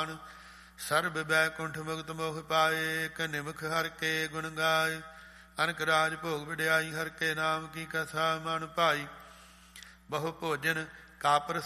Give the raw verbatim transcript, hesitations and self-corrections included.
ਨਿਧਾਨ। ਸਰਬ ਬੈਕੁੰਠ ਮੁਕਤ ਮੋਹ ਪਾਏ, ਕ ਨਿਮਖ ਹਰ ਕੇ ਗੁਣ ਗਾਏ। ਅਨਕ ਰਾਜ ਭੋਗ ਵਡਿਆਈ, ਹਰ ਕੇ ਨਾਮ ਕੀ ਕਥਾ ਮਨ ਭਾਈ। ਬਹੁ ਭੋਜਨ ਕਾਪਰ